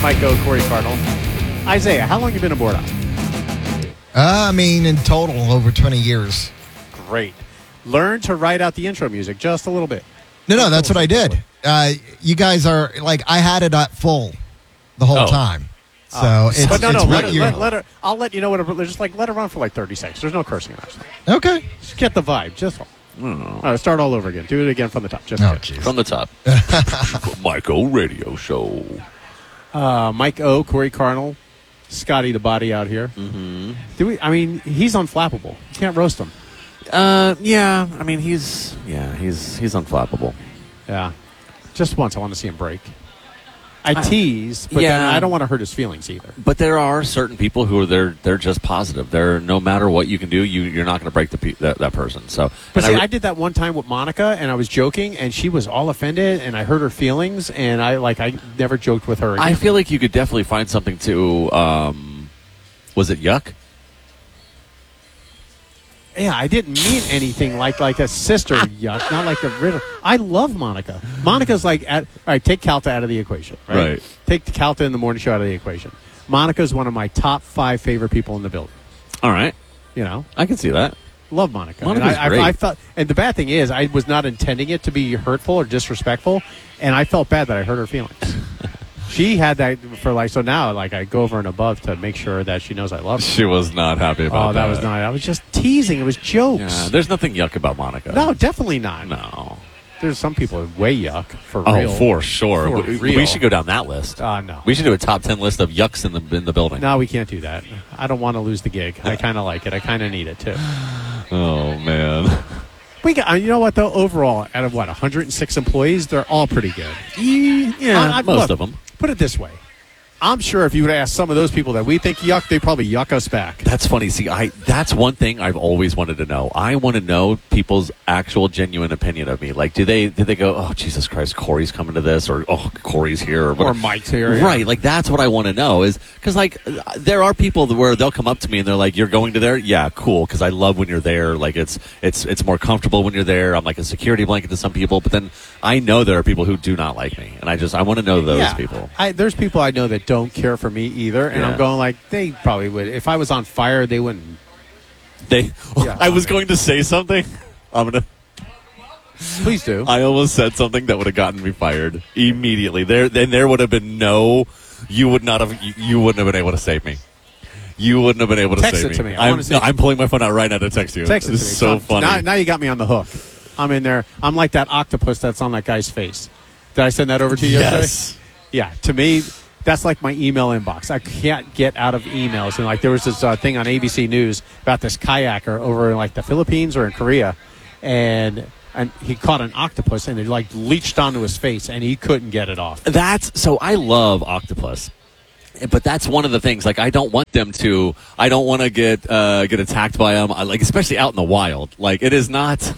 Mike O, Corey Cardinal. Isaiah, how long you been aboard on? In total, over 20 years. Great. Learn to write out the intro music just a little bit. No, that's what I did. You guys are, I had it at full the whole time. So it's but no, it's let her. I'll let you know what. Just let it run for 30 seconds. There's no cursing in that. Okay. Just get the vibe. Just all right, start all over again. Do it again from the top. From the top. Mike O Radio Show. Mike O, Corey Cardinal, Scotty the Body out here. Mm-hmm. He's unflappable. You can't roast him. He's unflappable. Yeah. Just once I want to see him break. I tease, but then I don't want to hurt his feelings either. But there are certain people who are they're just positive. They're no matter what you can do, you're not going to break that person. So, but see, I did that one time with Monica, and I was joking, and she was all offended, and I hurt her feelings, and I never joked with her again. I feel like you could definitely find something to. Was it yuck? Yeah, I didn't mean anything like a sister yuck, not like a riddle. I love Monica. Monica's all right, take Calta out of the equation. Right. Take Calta in the morning show out of the equation. Monica's one of my top 5 favorite people in the building. All right. I can see that. Love Monica. Monica's great. I felt, and the bad thing is, I was not intending it to be hurtful or disrespectful, and I felt bad that I hurt her feelings. She had that so now, I go over and above to make sure that she knows I love her. She was not happy about that. Oh, that was not. I was just teasing. It was jokes. Yeah, there's nothing yuck about Monica. No, definitely not. No. There's some people way yuck, for real. Oh, for sure. For real. We should go down that list. No. We should do a top 10 list of yucks in the building. No, we can't do that. I don't want to lose the gig. I kind of like it. I kind of need it, too. Oh, man. We got, you know what, though? Overall, out of 106 employees, they're all pretty good. Yeah, most of them. Put it this way. I'm sure if you would ask some of those people that we think yuck, they probably yuck us back. That's funny. See, that's one thing I've always wanted to know. I want to know people's actual genuine opinion of me. Did they go, oh, Jesus Christ, Corey's coming to this, or oh, Corey's here, or Mike's here. Yeah. Right. That's what I want to know is because there are people where they'll come up to me and they're like, "You're going to there? Yeah, cool. Because I love when you're there. It's more comfortable when you're there. I'm like a security blanket to some people, but then I know there are people who do not like me, and I want to know those people. There's people I know that don't care for me either, and I'm going they probably would. If I was on fire, they wouldn't. I was going to say something. Please do. I almost said something that would have gotten me fired immediately. There would have been you wouldn't have been able to save me. You wouldn't have been able to text save it to me. me. I'm pulling my phone out right now to text you. Text it to me. So funny. Now you got me on the hook. I'm in there. I'm like that octopus that's on that guy's face. Did I send that over to you yesterday? Yes. Yeah. To me, that's like my email inbox. I can't get out of emails. And there was this thing on ABC News about this kayaker over in the Philippines or in Korea, and he caught an octopus and it leached onto his face and he couldn't get it off. So I love octopus. But that's one of the things. I don't want them to. I don't want to get attacked by them. Especially out in the wild. It is not.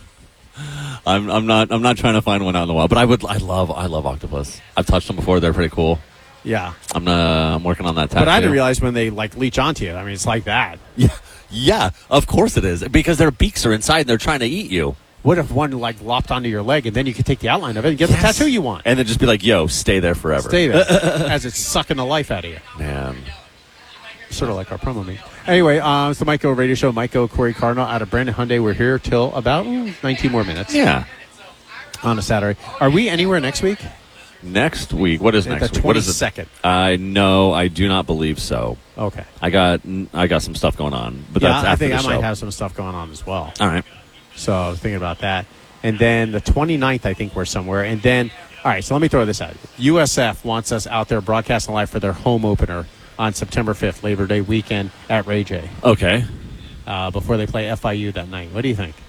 I'm not trying to find one out in the wild. But I love octopus. I've touched them before. They're pretty cool. Yeah. I'm working on that tattoo. But I didn't realize when they leach onto you. It's like that. Yeah. Of course it is because their beaks are inside and they're trying to eat you. What if one lopped onto your leg and then you could take the outline of it and get the tattoo you want? And then just be like, yo, stay there forever. Stay there as it's sucking the life out of you. Man. Sort of like our promo meet. Anyway, it's the Mike O Radio Show. Mike O, Corey Cardinal out of Brandon Hyundai. We're here till about 19 more minutes. Yeah. On a Saturday. Are we anywhere next week? Next week? What is next week? What is the 22nd? No, I do not believe so. Okay. I got some stuff going on. But that's after the show. I think I might have some stuff going on as well. All right. So I was thinking about that. And then the 29th, I think we're somewhere. And then, all right, so let me throw this out. USF wants us out there broadcasting live for their home opener on September 5th, Labor Day weekend at Ray J. Okay. Before they play FIU that night. What do you think?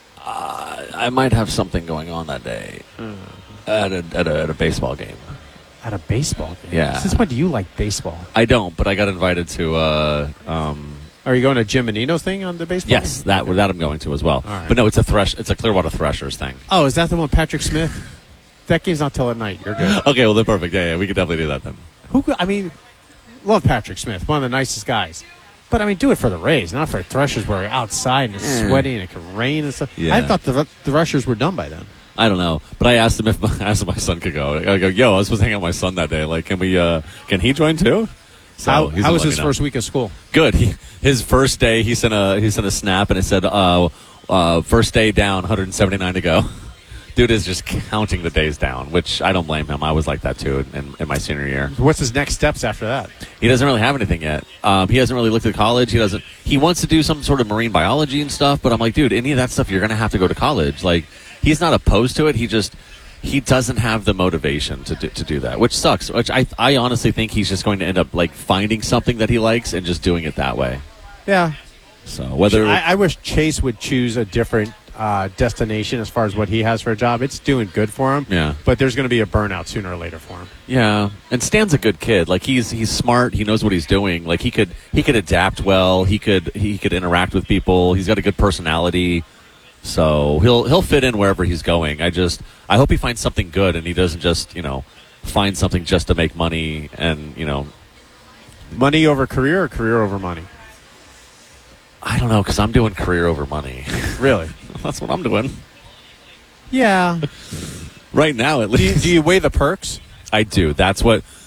I might have something going on that day at a baseball game. At a baseball game? Yeah. Since when do you like baseball? I don't, but I got invited to Are you going to Jim Menino's thing on the baseball? Yes, game? that I'm going to as well. Right. But no, it's a Clearwater Threshers thing. Oh, is that the one, Patrick Smith? That game's not till at night. You're good. Okay, well, they're perfect. Yeah, we could definitely do that then. Love Patrick Smith, one of the nicest guys. But, do it for the Rays, not for Threshers where you're outside and it's sweaty and it can rain and stuff. Yeah. I thought the Threshers were done by then. I don't know. But I asked him if my son could go. I go, yo, I was supposed to hang out with my son that day. Like, can he join too? So How was his first week of school? Good. His first day, he sent a snap and it said, first day down, 179 to go. Dude is just counting the days down, which I don't blame him. I was like that too in my senior year. What's his next steps after that? He doesn't really have anything yet. He hasn't really looked at college. He wants to do some sort of marine biology and stuff, but I'm like, dude, any of that stuff, you're going to have to go to college. Like, he's not opposed to it. He doesn't have the motivation to do that, which sucks. Which I honestly think he's just going to end up like finding something that he likes and just doing it that way. Yeah. So whether I wish Chase would choose a different destination as far as what he has for a job. It's doing good for him. Yeah. But there's going to be a burnout sooner or later for him. Yeah, and Stan's a good kid. Like he's smart. He knows what he's doing. Like he could adapt well. He could interact with people. He's got a good personality. So he'll fit in wherever he's going. I hope he finds something good and he doesn't just find something just to make money and Money over career or career over money? I don't know, because I'm doing career over money. Really? That's what I'm doing. Yeah. Right now, at least. Do you weigh the perks? I do. That's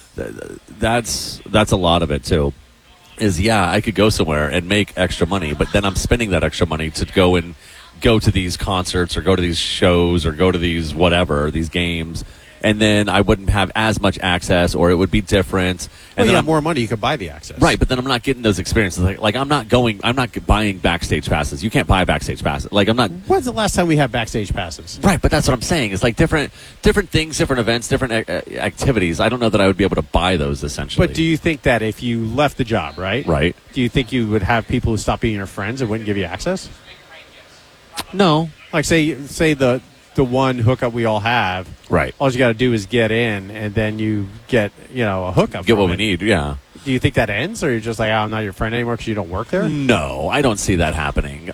a lot of it, too. I could go somewhere and make extra money, but then I'm spending that extra money to go to these concerts or go to these shows or go to these these games. And then I wouldn't have as much access, or it would be different. And then you have more money, you could buy the access. Right, but then I'm not getting those experiences. Like I'm not buying backstage passes. You can't buy backstage passes. Like I'm not. When's the last time we had backstage passes? Right, but that's what I'm saying. It's like different things, different events, different activities. I don't know that I would be able to buy those essentially. But do you think that if you left the job, right? Right. Do you think you would have people who stop being your friends and wouldn't give you access? No. Like say the one hookup we all have. Right. All you got to do is get in, and then you get a hookup. Get what we need. Yeah. Do you think that ends, or you're just like, I'm not your friend anymore because you don't work there? No, I don't see that happening.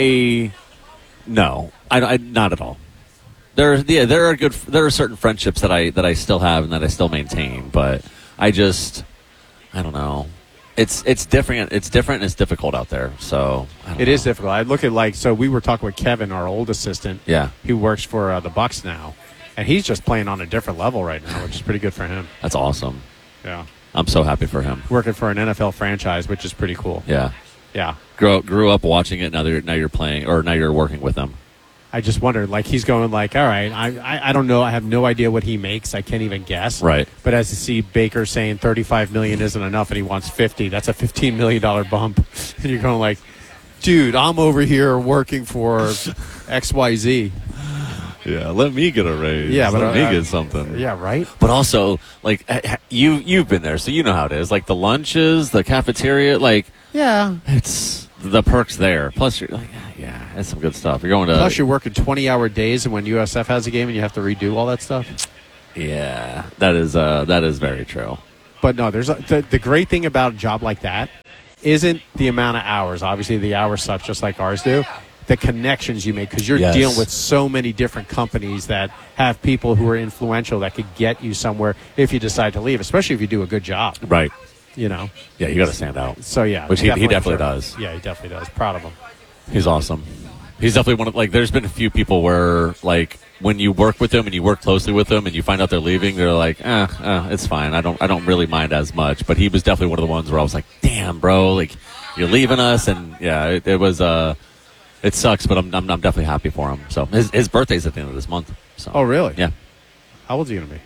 No, not at all. There are certain friendships that I still have and that I still maintain, but I don't know. It's different. It's different and it's difficult out there. So it is difficult. I look at so we were talking with Kevin, our old assistant. Yeah. Who works for the Bucks now, and he's just playing on a different level right now, which is pretty good for him. That's awesome. Yeah. I'm so happy for him. Working for an NFL franchise, which is pretty cool. Yeah. Yeah. Grew up watching it. Now you're playing, or now you're working with them. I just wondered, he's going all right, I don't know. I have no idea what he makes. I can't even guess. Right. But as you see Baker saying $35 million isn't enough and he wants $50, that's a $15 million bump. And you're going dude, I'm over here working for XYZ. Yeah, let me get a raise. Yeah, but let me get something. Yeah, right. But also, you've been there, so you know how it is. The lunches, the cafeteria, yeah, it's the perks there. Plus, you're yeah, it's some good stuff. You're going to. Plus, you're working 20-hour days, and when USF has a game, and you have to redo all that stuff. Yeah, that is very true. But no, there's the great thing about a job like that isn't the amount of hours. Obviously, the hours suck just like ours do. The connections you make, because you're dealing with so many different companies that have people who are influential that could get you somewhere if you decide to leave, especially if you do a good job. Right. Yeah, you got to stand out. So, yeah. Which he definitely does. Yeah, he definitely does. Proud of him. He's awesome. He's definitely one of, there's been a few people where, when you work with them and you work closely with them and you find out they're leaving, they're like, it's fine. I don't really mind as much. But he was definitely one of the ones where I was like, damn, bro, you're leaving us. And, yeah, it was, it sucks, but I'm definitely happy for him. So his birthday's at the end of this month. So. Oh, really? Yeah. How old is he going to be?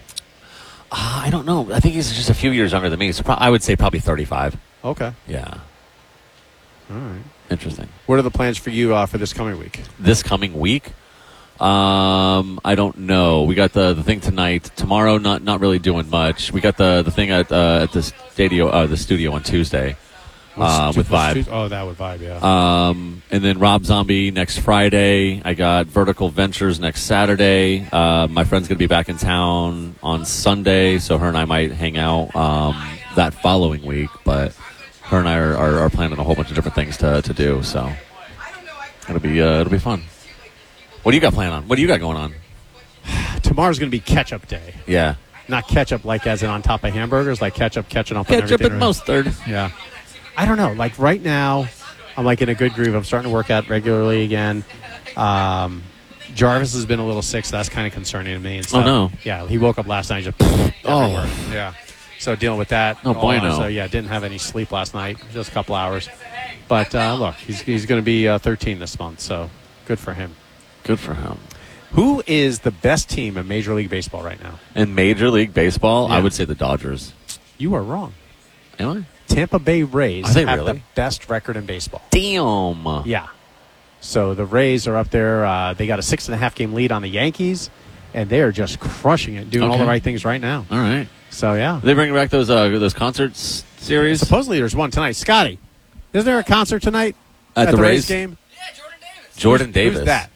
I don't know. I think he's just a few years younger than me. So I would say probably 35. Okay. Yeah. All right. Interesting. What are the plans for you for this coming week? This coming week? I don't know. We got the thing tonight. Tomorrow, not really doing much. We got the thing at the studio on Tuesday. With Vibe. Oh, that with Vibe, yeah. And then Rob Zombie next Friday. I got Vertical Ventures next Saturday. My friend's going to be back in town on Sunday, so her and I might hang out that following week. But her and I are planning a whole bunch of different things to do, so it'll be fun. What do you got planned on? What do you got going on? Tomorrow's going to be ketchup day. Yeah. Not ketchup as in on top of hamburgers, like ketchup on everything. Ketchup and mustard. Yeah. I don't know. Right now, I'm in a good groove. I'm starting to work out regularly again. Jarvis has been a little sick, so that's kind of concerning to me. And stuff. Oh, no. Yeah, he woke up last night just everywhere. Yeah. So dealing with that. Oh, bueno. So, yeah, didn't have any sleep last night, just a couple hours. But, look, he's going to be 13 this month, so good for him. Good for him. Who is the best team in Major League Baseball right now? In Major League Baseball, Yeah. I would say the Dodgers. You are wrong. Am I? Tampa Bay Rays Are they have really? the best record in baseball. Damn. Yeah. So the Rays are up there. They got a 6.5 game lead on the Yankees, and they are just crushing it, doing all Okay. the right things right now. All right. So, yeah. Are they bringing back those concerts series? Supposedly there's one tonight. Scotty, isn't there a concert tonight At the Rays? game? Jordan Davis. Who's that?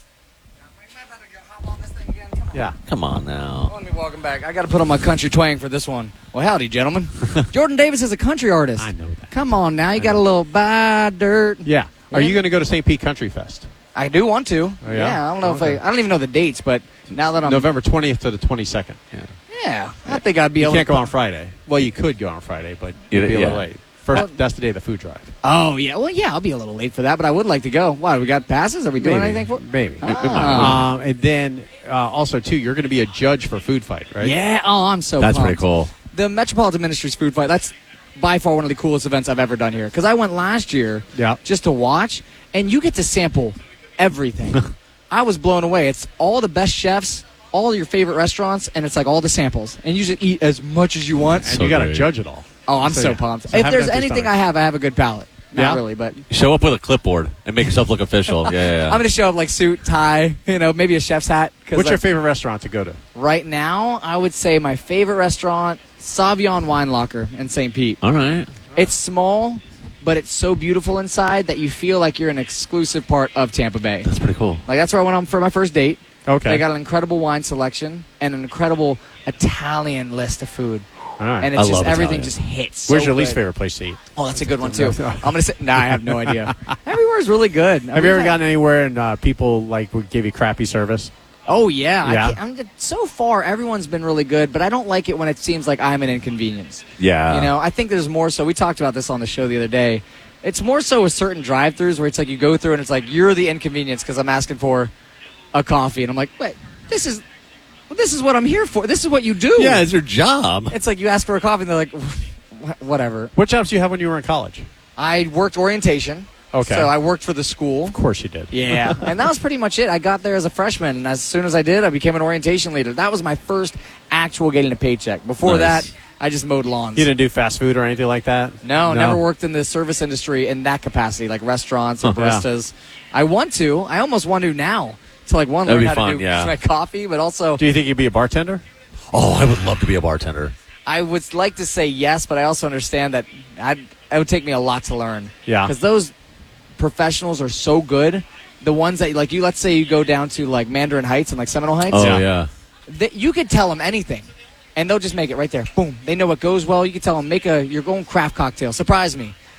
Yeah. Come on now. Let me welcome back. I got to put on my country twang for this one. Well, howdy, gentlemen. Jordan Davis is a country artist. I know that. Come on now. You got a little buy dirt. Yeah. Are you going to go to St. Pete Country Fest? I do want to. Oh, yeah? I don't know Okay. if I don't even know the dates, but now that I'm. November 20th to the 22nd. Yeah. I think I'd be You able can't to. go on Friday. Well, you could go on Friday, but you'd be a little Yeah. late. First, Well- that's the day of the food drive. Oh, yeah. Well, yeah, I'll be a little late for that, but I would like to go. Why? We got passes? Are we doing anything for Maybe. Ah. And then also, too, you're going to be a judge for Food Fight, right? Yeah. Oh, I'm so That's pumped. pretty cool. The Metropolitan Ministries Food Fight, that's by far one of the coolest events I've ever done here. Because I went last year Yeah. just to watch, and you get to sample everything. I was blown away. It's all the best chefs, all your favorite restaurants, and it's like all the samples. And you just eat as much as you want. And So you got to great. judge it all. Oh, I'm so yeah. pumped. So If have there's it at this anything time. I have a good palate. Not Yeah? really, but Show up with a clipboard and make yourself look official. Yeah. I'm going to show up like suit, tie, maybe a chef's hat. 'cause, What's your like, favorite restaurant to go to? right now, I would say my favorite restaurant, Savion Wine Locker in St. Pete. All right. It's small, but it's so beautiful inside that you feel like you're an exclusive part of Tampa Bay. That's pretty cool. Like, that's where I went on for my first date. Okay. They got an incredible wine selection and an incredible Italian list of food. All right. And I it's just love everything Italian. just hits. Where's so your least good. favorite place to eat? Oh, that's a good one, too. I'm going to say, I have no idea. Everywhere's really good. Have you ever gotten anywhere and people would give you crappy service? Oh, yeah. Yeah. So far, everyone's been really good, but I don't like it when it seems like I'm an inconvenience. Yeah. I think there's more so. We talked about this on the show the other day. It's more so with certain drive-thrus where it's like you go through and it's like you're the inconvenience because I'm asking for a coffee. And I'm like, wait, this is what I'm here for. This is what you do. Yeah, it's your job. It's like you ask for a coffee and they're like, whatever. What jobs do you have when you were in college? I worked orientation. Okay. So I worked for the school. Of course you did. Yeah. And that was pretty much it. I got there as a freshman, and as soon as I did, I became an orientation leader. That was my first actual getting a paycheck. Before Nice. that, I just mowed lawns. You didn't do fast food or anything like that? No, never worked in the service industry in that capacity, like restaurants or Yeah. baristas. I want to. I almost want to now. To like That'd learn be how fun, to do yeah. my coffee, but also Do you think you'd be a bartender? Oh, I would love to be a bartender. I would like to say yes, but I also understand that it would take me a lot to learn. Yeah. Because those professionals are so good. The ones that like you, let's say you go down to like Mandarin Heights and like Seminole Heights. Oh, Yeah. yeah. You could tell them anything, and they'll just make it right there. Boom. They know what goes well. You could tell them you're going craft cocktail. Surprise me.